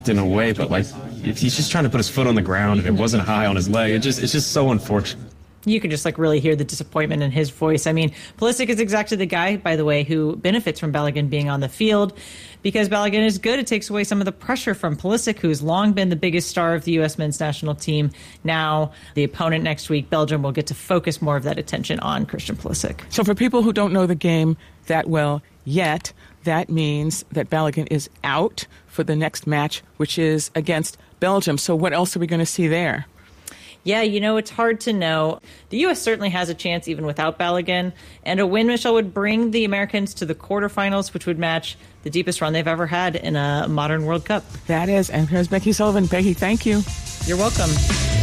in a way, but like he's just trying to put his foot on the ground and it wasn't high on his leg. It's just so unfortunate. You can just really hear the disappointment in his voice. I mean, Pulisic is exactly the guy, by the way, who benefits from Balogun being on the field. Because Balogun is good, it takes away some of the pressure from Pulisic, who's long been the biggest star of the U.S. men's national team. Now, the opponent next week, Belgium, will get to focus more of that attention on Christian Pulisic. So for people who don't know the game that well yet, that means that Balogun is out for the next match, which is against Belgium. So what else are we going to see there? Yeah, it's hard to know. The U.S. certainly has a chance even without Balogun. And a win, Michelle, would bring the Americans to the quarterfinals, which would match the deepest run they've ever had in a modern World Cup. That is. And here's Becky Sullivan. Becky, thank you. You're welcome.